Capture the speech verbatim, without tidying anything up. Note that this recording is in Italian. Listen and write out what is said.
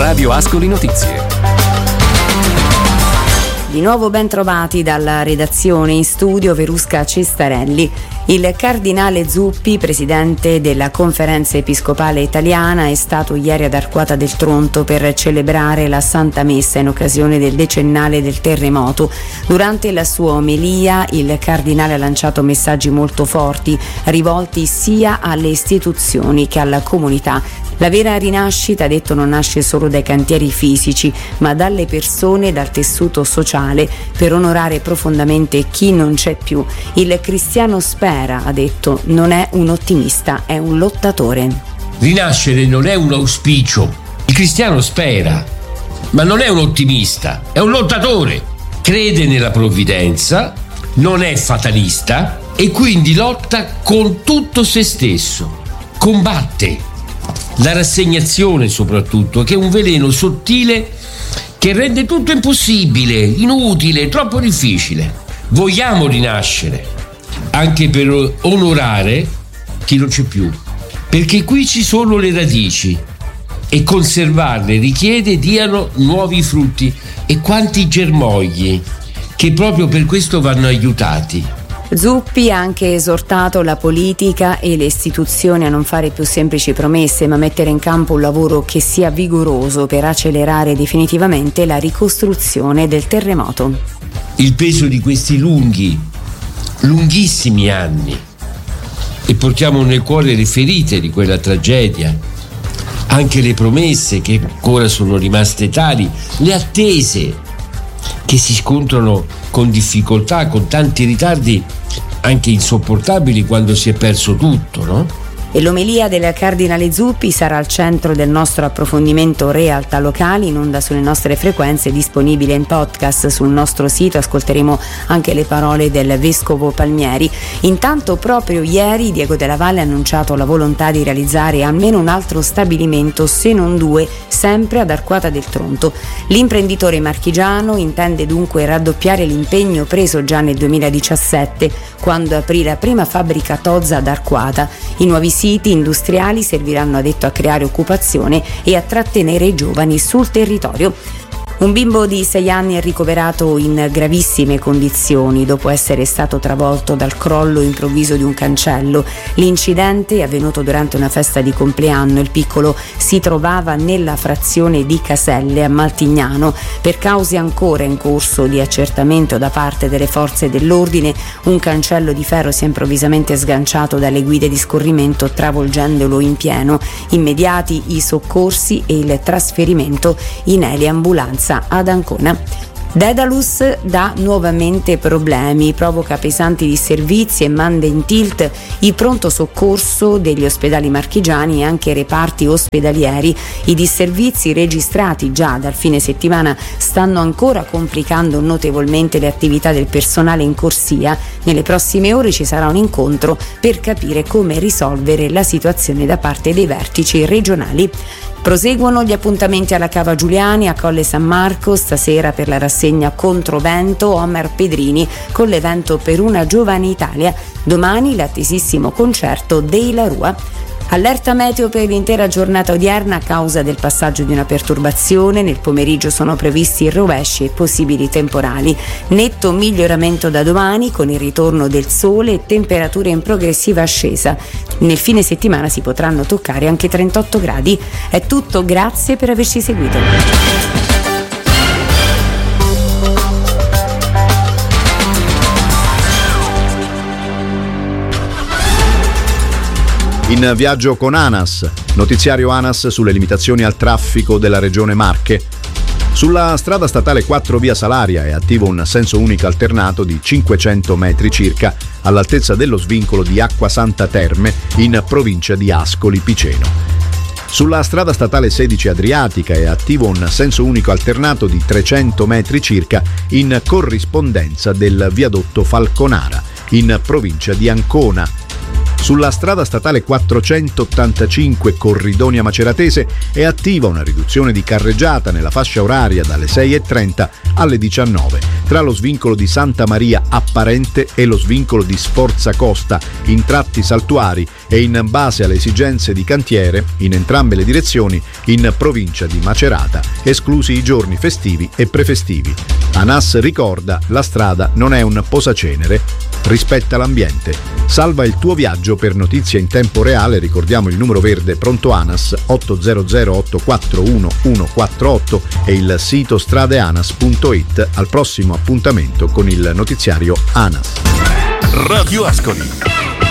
Radio Ascoli Notizie. Di nuovo ben trovati dalla redazione, in studio Verusca Cestarelli. Il cardinale Zuppi, presidente della Conferenza Episcopale Italiana, è stato ieri ad Arquata del Tronto per celebrare la Santa Messa in occasione del decennale del terremoto. Durante la sua omelia il cardinale ha lanciato messaggi molto forti, rivolti sia alle istituzioni che alla comunità. La vera rinascita, ha detto, non nasce solo dai cantieri fisici, ma dalle persone, dal tessuto sociale, per onorare profondamente chi non c'è più. Il cristiano spera, ha detto, non è un ottimista, è un lottatore. Rinascere non è un auspicio. Il cristiano spera, ma non è un ottimista, è un lottatore. Crede nella provvidenza, non è fatalista e quindi lotta con tutto se stesso. Combatte. La rassegnazione soprattutto, che è un veleno sottile che rende tutto impossibile, inutile, troppo difficile. Vogliamo rinascere, anche per onorare chi non c'è più, perché qui ci sono le radici e conservarle richiede diano nuovi frutti, e quanti germogli che proprio per questo vanno aiutati. Zuppi ha anche esortato la politica e le istituzioni a non fare più semplici promesse, ma mettere in campo un lavoro che sia vigoroso per accelerare definitivamente la ricostruzione del terremoto. Il peso di questi lunghi, lunghissimi anni, e portiamo nel cuore le ferite di quella tragedia, anche le promesse che ancora sono rimaste tali, le attese che si scontrano con difficoltà, con tanti ritardi anche insopportabili quando si è perso tutto, no? E l'omelia del cardinale Zuppi sarà al centro del nostro approfondimento Realtà Locali, in onda sulle nostre frequenze, disponibile in podcast sul nostro sito. Ascolteremo anche le parole del vescovo Palmieri. Intanto proprio ieri Diego Della Valle ha annunciato la volontà di realizzare almeno un altro stabilimento, se non due, sempre ad Arquata del Tronto. L'imprenditore marchigiano intende dunque raddoppiare l'impegno preso già nel duemiladiciassette, quando aprì la prima fabbrica Tozza ad Arquata. I nuovi siti industriali serviranno, ha detto, a creare occupazione e a trattenere i giovani sul territorio. Un bimbo di sei anni è ricoverato in gravissime condizioni dopo essere stato travolto dal crollo improvviso di un cancello. L'incidente è avvenuto durante una festa di compleanno. Il piccolo si trovava nella frazione di Caselle a Maltignano. Per cause ancora in corso di accertamento da parte delle forze dell'ordine, un cancello di ferro si è improvvisamente sganciato dalle guide di scorrimento, travolgendolo in pieno. Immediati i soccorsi e il trasferimento in eliambulanza ad Ancona. Daedalus dà nuovamente problemi, provoca pesanti disservizi e manda in tilt il pronto soccorso degli ospedali marchigiani e anche i reparti ospedalieri. I disservizi registrati già dal fine settimana stanno ancora complicando notevolmente le attività del personale in corsia. Nelle prossime ore ci sarà un incontro per capire come risolvere la situazione da parte dei vertici regionali. Proseguono gli appuntamenti alla Cava Giuliani a Colle San Marco, stasera per la rassegna Controvento Omer Pedrini con l'evento Per una giovane Italia, domani l'attesissimo concerto dei La Rua. Allerta meteo per l'intera giornata odierna a causa del passaggio di una perturbazione. Nel pomeriggio sono previsti rovesci e possibili temporali. Netto miglioramento da domani con il ritorno del sole e temperature in progressiva ascesa. Nel fine settimana si potranno toccare anche trentotto gradi. È tutto, grazie per averci seguito. In viaggio con ANAS, notiziario ANAS sulle limitazioni al traffico della regione Marche. Sulla strada statale quattro via Salaria è attivo un senso unico alternato di cinquecento metri circa all'altezza dello svincolo di Acquasanta Terme in provincia di Ascoli Piceno. Sulla strada statale sedici Adriatica è attivo un senso unico alternato di trecento metri circa in corrispondenza del viadotto Falconara in provincia di Ancona. Sulla strada statale quattrocentottantacinque Corridonia Maceratese è attiva una riduzione di carreggiata nella fascia oraria dalle sei e trenta alle diciannove tra lo svincolo di Santa Maria Apparente e lo svincolo di Sforza Costa in tratti saltuari e in base alle esigenze di cantiere in entrambe le direzioni in provincia di Macerata, esclusi i giorni festivi e prefestivi. ANAS ricorda: la strada non è un posacenere, rispetta l'ambiente. Salva il tuo viaggio. Per notizie in tempo reale ricordiamo il numero verde pronto ANAS otto zero zero otto quattro uno uno quattro otto e il sito stradeanas punto it. Al prossimo appuntamento con il notiziario ANAS. Radio Ascoli.